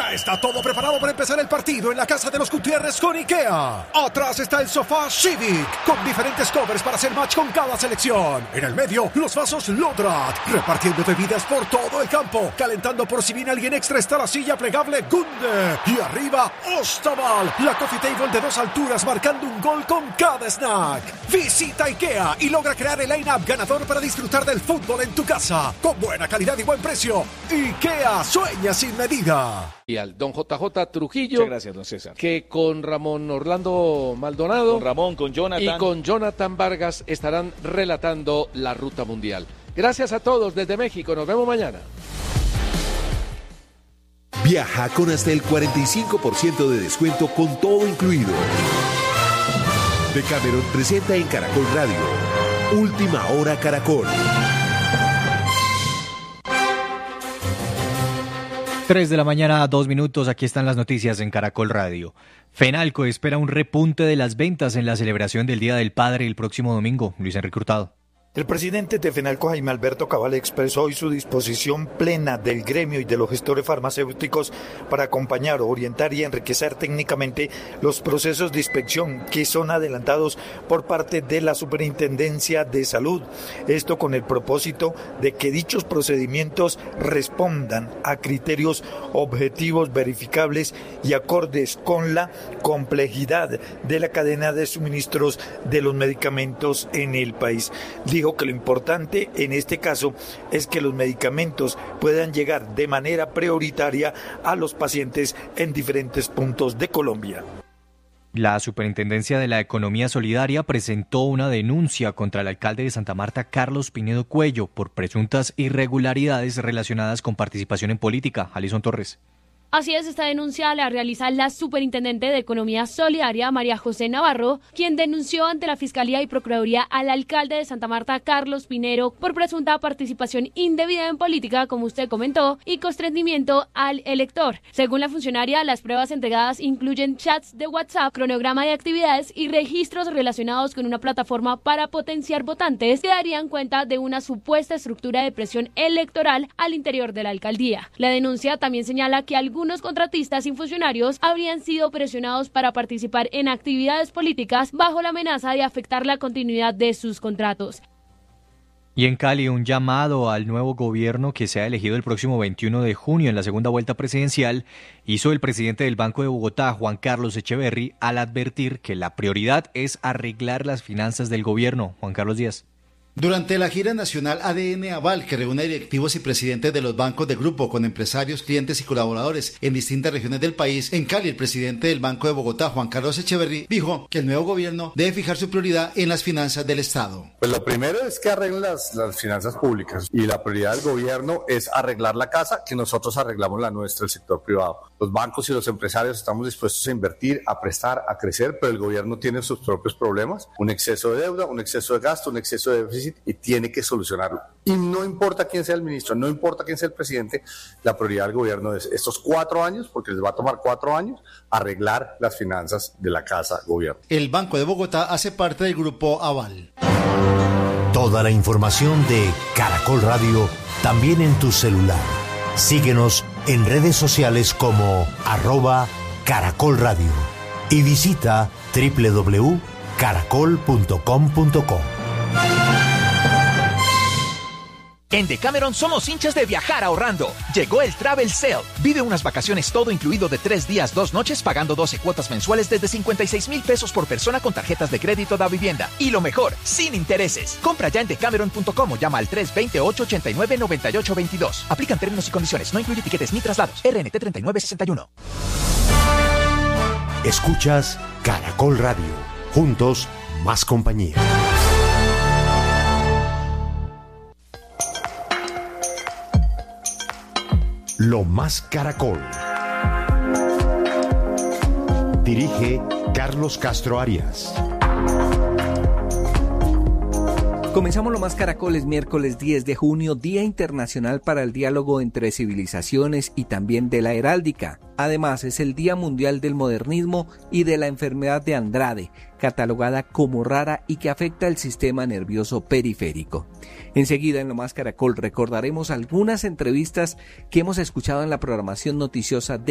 Ya está todo preparado para empezar el partido en la casa de los Gutiérrez con IKEA. Atrás está el sofá Civic, con diferentes covers para hacer match con cada selección. En el medio, los vasos Lodrat, repartiendo bebidas por todo el campo. Calentando por si viene alguien extra está la silla plegable Gunde. Y arriba, Ostaval, la coffee table de 2 alturas marcando un gol con cada snack. Visita IKEA y logra crear el line-up ganador para disfrutar del fútbol en tu casa. Con buena calidad y buen precio. IKEA, sueña sin medida. Y al don JJ Trujillo. Muchas gracias, don César. Que con Ramón Orlando Maldonado. Con Ramón, con Jonathan. Y con Jonathan Vargas estarán relatando la ruta mundial. Gracias a todos desde México. Nos vemos mañana. Viaja con hasta el 45% de descuento con todo incluido. Decameron presenta en Caracol Radio. Última hora Caracol. 3 de la mañana, 2 minutos, aquí están las noticias en Caracol Radio. Fenalco espera un repunte de las ventas en la celebración del Día del Padre el próximo domingo. Luis Enrique Hurtado. El presidente de Fenalco, Jaime Alberto Cabal, expresó hoy su disposición plena del gremio y de los gestores farmacéuticos para acompañar, orientar y enriquecer técnicamente los procesos de inspección que son adelantados por parte de la Superintendencia de Salud. Esto con el propósito de que dichos procedimientos respondan a criterios objetivos, verificables y acordes con la complejidad de la cadena de suministros de los medicamentos en el país. Dijo que lo importante en este caso es que los medicamentos puedan llegar de manera prioritaria a los pacientes en diferentes puntos de Colombia. La Superintendencia de la Economía Solidaria presentó una denuncia contra el alcalde de Santa Marta, Carlos Pinedo Cuello, por presuntas irregularidades relacionadas con participación en política. Alison Torres. Así es, esta denuncia la realiza la Superintendente de Economía Solidaria, María José Navarro, quien denunció ante la Fiscalía y Procuraduría al alcalde de Santa Marta, Carlos Pinedo, por presunta participación indebida en política, como usted comentó, y constreñimiento al elector. Según la funcionaria, las pruebas entregadas incluyen chats de WhatsApp, cronograma de actividades y registros relacionados con una plataforma para potenciar votantes que darían cuenta de una supuesta estructura de presión electoral al interior de la alcaldía. La denuncia también señala que algunos contratistas y funcionarios habrían sido presionados para participar en actividades políticas bajo la amenaza de afectar la continuidad de sus contratos. Y en Cali, un llamado al nuevo gobierno que sea elegido el próximo 21 de junio en la segunda vuelta presidencial hizo el presidente del Banco de Bogotá, Juan Carlos Echeverry, al advertir que la prioridad es arreglar las finanzas del gobierno. Juan Carlos Díaz. Durante la gira nacional ADN Aval, que reúne a directivos y presidentes de los bancos de grupo con empresarios, clientes y colaboradores en distintas regiones del país, en Cali, el presidente del Banco de Bogotá, Juan Carlos Echeverry, dijo que el nuevo gobierno debe fijar su prioridad en las finanzas del Estado. Pues lo primero es que arreglen las finanzas públicas y la prioridad del gobierno es arreglar la casa, que nosotros arreglamos la nuestra, el sector privado. Los bancos y los empresarios estamos dispuestos a invertir, a prestar, a crecer, pero el gobierno tiene sus propios problemas, un exceso de deuda, un exceso de gasto, un exceso de déficit, y tiene que solucionarlo. Y no importa quién sea el ministro, no importa quién sea el presidente, la prioridad del gobierno es estos 4 años, porque les va a tomar 4 años, arreglar las finanzas de la casa gobierno. El Banco de Bogotá hace parte del grupo Aval. Toda la información de Caracol Radio también en tu celular. Síguenos en redes sociales como @Caracol Radio y visita www.caracol.com.co. En Decameron somos hinchas de viajar ahorrando. Llegó el Travel Sale. Vive unas vacaciones todo incluido de 3 días, 2 noches, pagando 12 cuotas mensuales desde 56,000 pesos por persona con tarjetas de crédito da vivienda. Y lo mejor, sin intereses. Compra ya en decameron.com o llama al 320-889-9822. Aplican términos y condiciones. No incluye tiquetes ni traslados. RNT 3961. Escuchas Caracol Radio. Juntos, más compañía. Lo más Caracol. Dirige Carlos Castro Arias. Comenzamos Lo Más Caracoles, miércoles 10 de junio, Día Internacional para el Diálogo entre Civilizaciones y también de la Heráldica. Además, es el Día Mundial del Modernismo y de la enfermedad de Andrade, catalogada como rara y que afecta el sistema nervioso periférico. Enseguida, en Lo Más Caracol, recordaremos algunas entrevistas que hemos escuchado en la programación noticiosa de